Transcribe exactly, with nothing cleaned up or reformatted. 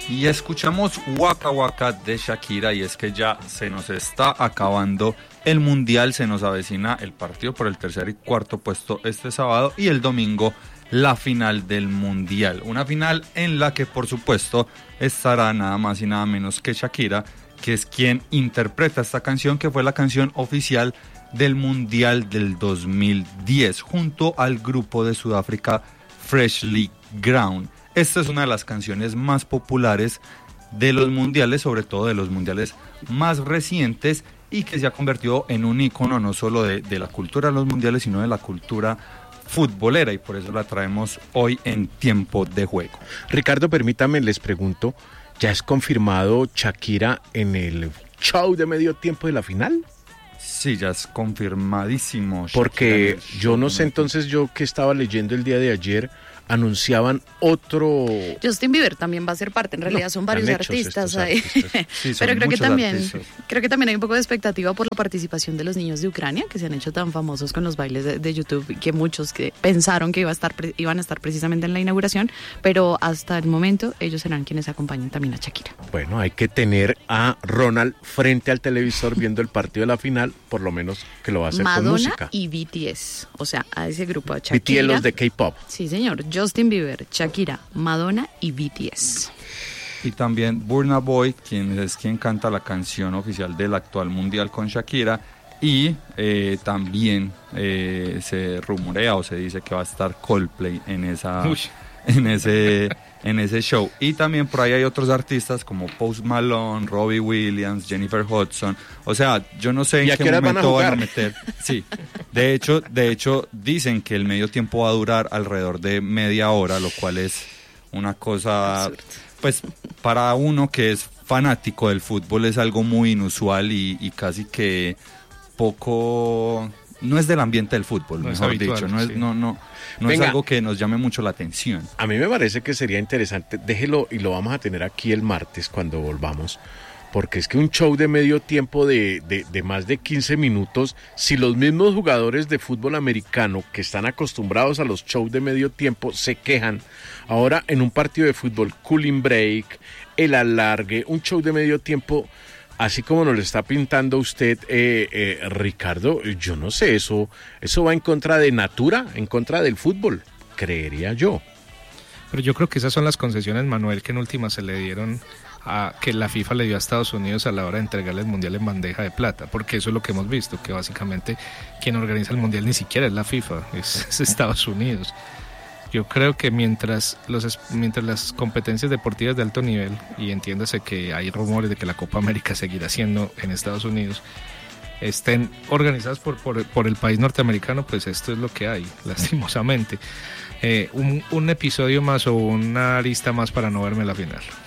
Y escuchamos Waka Waka de Shakira, y es que ya se nos está acabando el Mundial, se nos avecina el partido por el tercer y cuarto puesto este sábado, y el domingo la final del Mundial. Una final en la que por supuesto estará nada más y nada menos que Shakira, que es quien interpreta esta canción, que fue la canción oficial del Mundial del dos mil diez, junto al grupo de Sudáfrica Freshly Ground. Esta es una de las canciones más populares de los mundiales, sobre todo de los mundiales más recientes, y que se ha convertido en un ícono no solo de, de la cultura de los mundiales, sino de la cultura futbolera, y por eso la traemos hoy en Tiempo de Juego. Ricardo, permítame, les pregunto, ¿ya es confirmado Shakira en el show de medio tiempo de la final? Sí, ya es confirmadísimo. Porque yo no sé, entonces yo que estaba leyendo el día de ayer, anunciaban otro... Justin Bieber también va a ser parte, en realidad no, son varios artistas ahí. Artistas. Sí, pero creo que también artistas. creo que también hay un poco de expectativa por la participación de los niños de Ucrania, que se han hecho tan famosos con los bailes de, de YouTube, que muchos que pensaron que iba a estar iban a estar precisamente en la inauguración, pero hasta el momento ellos serán quienes acompañan también a Shakira. Bueno, hay que tener a Ronald frente al televisor viendo el partido de la final, por lo menos que lo va a hacer Madonna con música. Y B T S, o sea, a ese grupo de Shakira. B T S, los de K-pop. Sí, señor. Justin Bieber, Shakira, Madonna y B T S. Y también Burna Boy, quien es quien canta la canción oficial del actual mundial con Shakira, y eh, también eh, se rumorea o se dice que va a estar Coldplay en esa en ese en ese show. Y también por ahí hay otros artistas como Post Malone, Robbie Williams, Jennifer Hudson. O sea, yo no sé en qué momento van a, van a meter. Sí. De hecho, de hecho dicen que el medio tiempo va a durar alrededor de media hora, lo cual es una cosa, absurdo. Pues para uno que es fanático del fútbol es algo muy inusual y, y casi que poco, no es del ambiente del fútbol, no mejor habitual, dicho, no es, sí. no, no, no es algo que nos llame mucho la atención. A mí me parece que sería interesante, déjelo y lo vamos a tener aquí el martes cuando volvamos, porque es que un show de medio tiempo de, de, de más de quince minutos, si los mismos jugadores de fútbol americano que están acostumbrados a los shows de medio tiempo se quejan, ahora en un partido de fútbol, cooling break, el alargue, un show de medio tiempo, así como nos lo está pintando usted, eh, eh, Ricardo, yo no sé, eso, eso va en contra de natura, en contra del fútbol, creería yo. Pero yo creo que esas son las concesiones, Manuel, que en última se le dieron a que la FIFA le dio a Estados Unidos a la hora de entregarle el Mundial en bandeja de plata, porque eso es lo que hemos visto, que básicamente quien organiza el Mundial ni siquiera es la FIFA, es, es Estados Unidos. Yo creo que mientras los mientras las competencias deportivas de alto nivel, y entiéndase que hay rumores de que la Copa América seguirá siendo en Estados Unidos, estén organizadas por, por, por el país norteamericano, pues esto es lo que hay, lastimosamente. Eh, un, un episodio más o una lista más para no verme la final.